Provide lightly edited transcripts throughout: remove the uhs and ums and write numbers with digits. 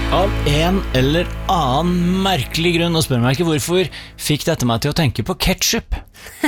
Av en eller annen merkelig grunn, og spør meg ikke hvorfor, fikk dette meg til å tenke på ketchup.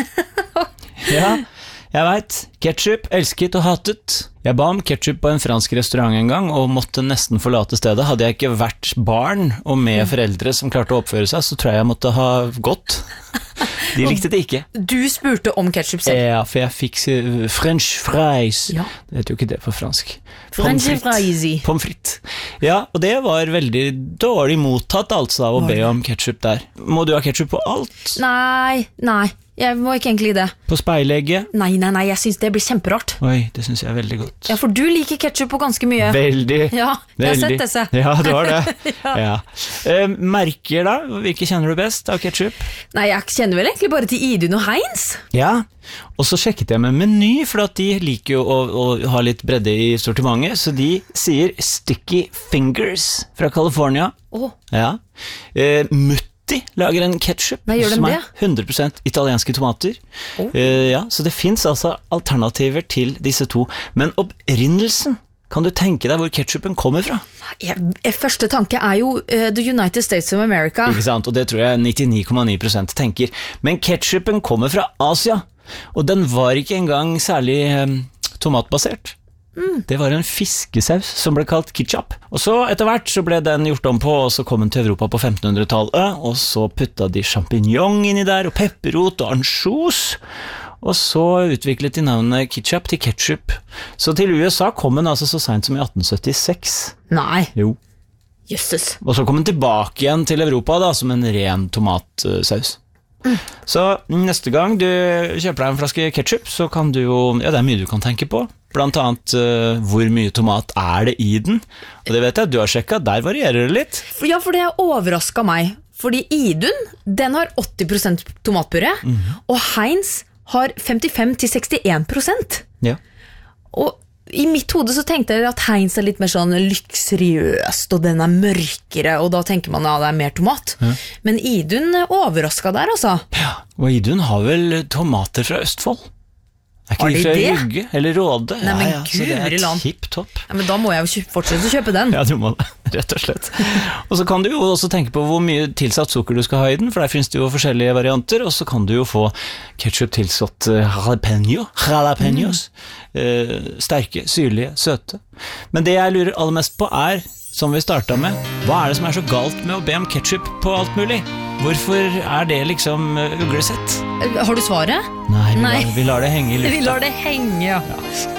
Ja, jeg vet, ketchup, elsket og hatet. Jeg ba om ketchup på en fransk restaurant en gang, og måtte nesten forlate stedet. Hadde jeg ikke vært barn og med foreldre som klarte å oppføre seg, så tror jeg måtte ha gått. De likte det ikke. Du spurte om ketchup selv? Ja, for jeg fikk French fries. Ja. Det heter jo ikke det på fransk. French fries. Pommes frites. Ja, og det var veldig dårlig mottatt altså av å be om ketchup der. Må du ha ketchup på alt? Nei, jeg må ikke egentlig det. På speilegget? Nei, jeg synes det blir kjemperart. Oi, det synes jeg er veldig godt. Ja, for du liker ketchup på ganske mye. Veldig. Ja, jeg har sett disse. Ja, du har det. Ja. Merker da? Hvilke kjenner du best av ketchup? Nei, jeg kjenner vel egentlig bare til Idun og Heinz. Ja, og så sjekket jeg med Meny, for at de liker jo å ha litt bredde i sortimentet, så de sier Sticky Fingers fra California. Ja. Mutti lager en ketchup som er 100% italienske tomater. Ja, så det finnes altså alternativer til disse to. Men opprinnelsen, kan du tenke deg hvor ketchupen kommer fra? Første tanke er jo The United States of America. Ikke sant, og det tror jeg 99,9% tenker. Men ketchupen kommer fra Asia, og den var ikke engang særlig tomatbasert. Det var en fiskesaus som ble kalt ketchup. Og så etter hvert så ble den gjort om på, og så kom den til Europa på 1500-tallet, og så putta de champignon inni der, og pepperrot og ansjos, og så utviklet de navnet ketchup til ketchup. Så til USA kom den altså så sent som i 1876. Nei. Jo. Jøsses. Og så kom den tilbake igjen til Europa da, som en ren tomatsaus. Så neste gang du kjøper deg en flaske ketchup, så kan du jo, ja, det er mye du kan tenke på. Blant annet hvor mye tomat er det i den. Og det vet jeg, du har sjekket, der varierer det litt. Ja, for det overrasket meg. Fordi Idun, den har 80% tomatpuré, og Heinz har 55-61%. Ja. Og i mitt hode så tenkte jeg at Heinz er litt mer sånn luksuriøst, og den er mørkere, og da tenker man at det er mer tomat. Men Idun overrasket der, altså. Ja, og Idun har vel tomater fra Østfold. Er ikke de fra Rygge eller Råde? Nei, men ja, så det er tipp-topp. Ja, men da må jeg jo fortsette å kjøpe den. Ja, du må det, rett og slett. Og så kan du jo også tenke på hvor mye tilsatt sukker du skal ha i den, for der finnes det jo forskjellige varianter, og så kan du jo få ketchup tilsatt jalapeños, sterke, syrlige, søte. Men det jeg lurer aller mest på er, som vi startet med, hva er det som er så galt med å be om ketchup på alt mulig? Hvorfor er det liksom uglesett? Har du svaret? Nei, vi lar det henge i lufta. Vi lar det henge, ja.